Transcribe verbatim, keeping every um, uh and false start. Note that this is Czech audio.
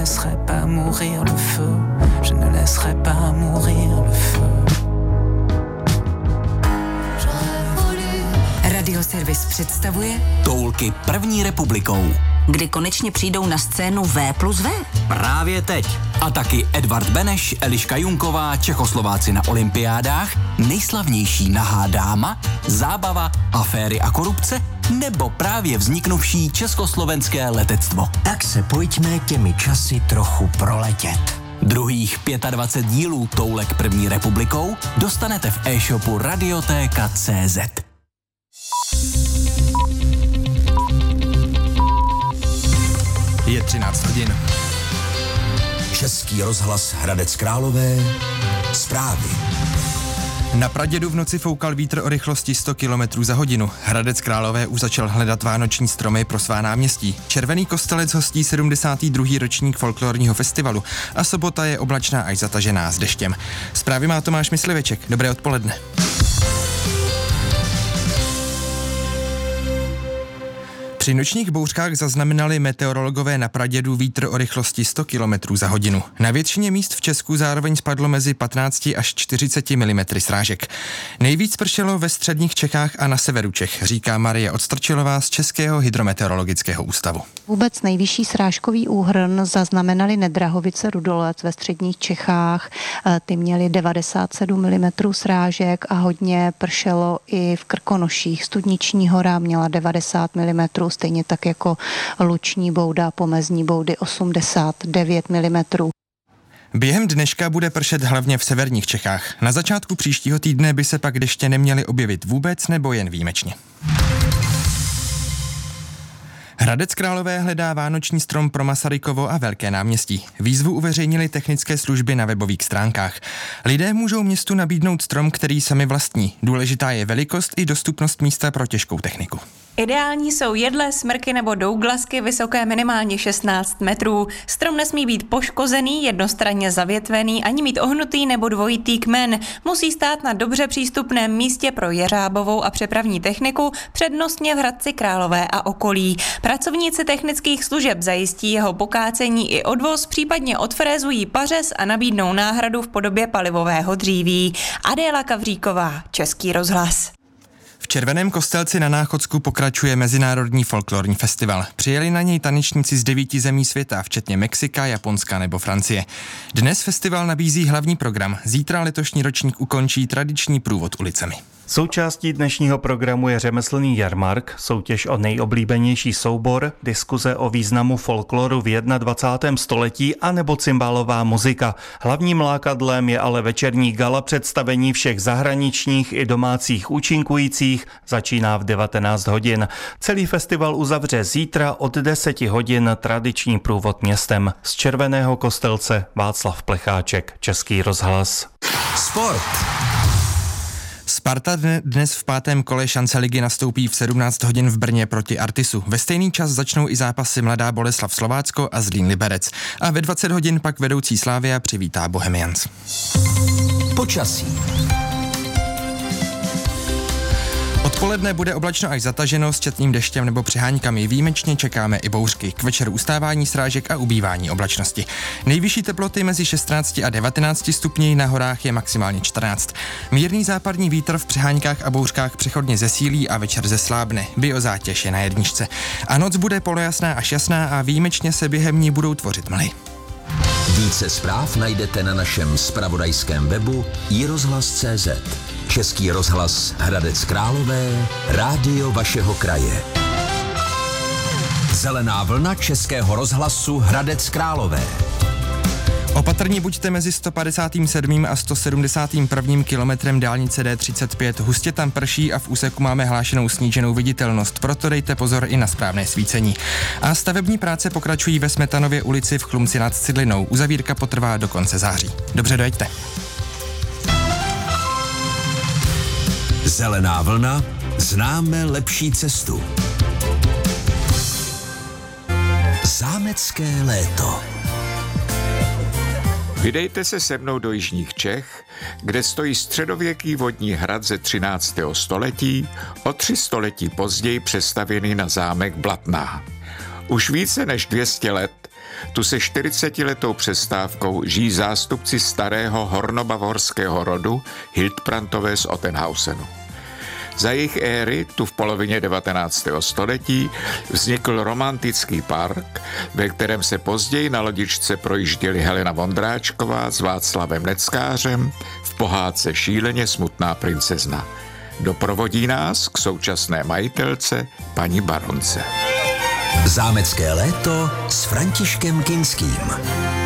laisserai pas mourir le feu, je ne laisserai pas mourir le feu. Radioservis představuje Toulky první republikou. Kdy konečně přijdou na scénu V plus V? Právě teď. A taky Edvard Beneš, Eliška Junková, Čechoslováci na olympiádách, nejslavnější nahá dáma, zábava, aféry a korupce, nebo právě vzniknuvší československé letectvo. Tak se pojďme těmi časy trochu proletět. Druhých dvacet pět dílů Toulek první republikou dostanete v e-shopu Radiotéka tečka cé zet. Je třináct hodin. Český rozhlas Hradec Králové. Zprávy. Na Pradědu v noci foukal vítr o rychlosti sto kilometrů za hodinu. Hradec Králové už začal hledat vánoční stromy pro svá náměstí. Červený Kostelec hostí sedmdesátý druhý ročník folklorního festivalu a sobota je oblačná až zatažená s deštěm. Zprávy má Tomáš Mysliveček. Dobré odpoledne. Při nočních bouřkách zaznamenali meteorologové na Pradědu vítr o rychlosti sto kilometrů za hodinu. Na většině míst v Česku zároveň spadlo mezi patnáct až čtyřicet milimetrů srážek. Nejvíc pršelo ve středních Čechách a na severu Čech, říká Marie Odstrčilová z Českého hydrometeorologického ústavu. Vůbec nejvyšší srážkový úhrn zaznamenali Nedrahovice Rudolec ve středních Čechách. Ty měly devadesát sedm milimetrů srážek a hodně pršelo i v Krkonoších. Studniční hora měla devadesát milimetrů, stejně tak jako Luční Bouda, Pomezní Boudy osmdesát devět milimetrů. Během dneška bude pršet hlavně v severních Čechách. Na začátku příštího týdne by se pak deště neměly objevit vůbec nebo jen výjimečně. Hradec Králové hledá vánoční strom pro Masarykovo a Velké náměstí. Výzvu uveřejnili technické služby na webových stránkách. Lidé můžou městu nabídnout strom, který sami vlastní. Důležitá je velikost i dostupnost místa pro těžkou techniku. Ideální jsou jedle, smrky nebo douglasky vysoké minimálně šestnáct metrů. Strom nesmí být poškozený, jednostranně zavětvený, ani mít ohnutý nebo dvojitý kmen. Musí stát na dobře přístupném místě pro jeřábovou a přepravní techniku, přednostně v Hradci Králové a okolí. Pracovníci technických služeb zajistí jeho pokácení i odvoz, případně odfrézují pařez a nabídnou náhradu v podobě palivového dříví. Adéla Kavříková, Český rozhlas. V Červeném Kostelci na Náchodsku pokračuje Mezinárodní folklorní festival. Přijeli na něj tanečníci z devíti zemí světa, včetně Mexika, Japonska nebo Francie. Dnes festival nabízí hlavní program. Zítra letošní ročník ukončí tradiční průvod ulicemi. Součástí dnešního programu je řemeslný jarmark, soutěž o nejoblíbenější soubor, diskuze o významu folkloru v dvacátém prvním století a nebo cymbálová muzika. Hlavním lákadlem je ale večerní gala představení všech zahraničních i domácích účinkujících, začíná v devatenáct hodin. Celý festival uzavře zítra od deseti hodin tradiční průvod městem. Z Červeného Kostelce Václav Plecháček, Český rozhlas. Sport. Sparta dnes v pátém kole šance ligy nastoupí v sedmnáct hodin v Brně proti Artisu. Ve stejný čas začnou i zápasy Mladá Boleslav Slovácko a Zlín Liberec. A ve dvacet hodin pak vedoucí Slavia přivítá Bohemians. Počasí. Odpoledne bude oblačno až zataženo s četným deštěm nebo přeháňkami. Výjimečně čekáme i bouřky. K večeru ustávání srážek a ubývání oblačnosti. Nejvyšší teploty mezi šestnácti a devatenácti stupni, na horách je maximálně čtrnáct. Mírný západní vítr v přeháňkách a bouřkách přechodně zesílí a večer zeslábne. Biozátěž je na jedničce. A noc bude polojasná až jasná a výjimečně se během ní budou tvořit mlhy. Více zpráv najdete na našem zpravodajském webu i rozhlas tečka cé zet. Český rozhlas Hradec Králové, rádio vašeho kraje. Zelená vlna Českého rozhlasu Hradec Králové. Opatrní buďte mezi sto padesátým sedmým a sto sedmdesátým prvním kilometrem dálnice D třicet pět. Hustě tam prší a v úseku máme hlášenou sníženou viditelnost, proto dejte pozor i na správné svícení. A stavební práce pokračují ve Smetanově ulici v Chlumci nad Cidlinou. Uzavírka potrvá do konce září. Dobře, dojeďte. Zelená vlna, známe lepší cestu. Zámecké léto. Vydejte se se mnou do jižních Čech, kde stojí středověký vodní hrad ze třináctého století, o tři století později přestavěný na zámek Blatná. Už více než dvě stě let Tu se čtyřicetiletou přestávkou žijí zástupci starého hornobavorského rodu Hildbrandové z Ottenhausenu. Za jejich éry, tu v polovině devatenáctého století, vznikl romantický park, ve kterém se později na lodičce projížděli Helena Vondráčková s Václavem Neckářem v pohádce Šíleně smutná princezna. Doprovodí nás k současné majitelce paní baronce. Zámecké léto s Františkem Kinským.